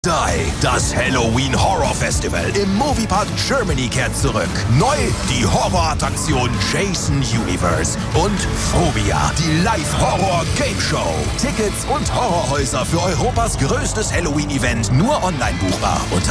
Die, das Halloween Horror Festival im Moviepark Germany kehrt zurück. Neu die Horrorattraktion Jason Universe und Phobia, die Live-Horror-Game-Show. Tickets und Horrorhäuser für Europas größtes Halloween-Event nur online buchbar unter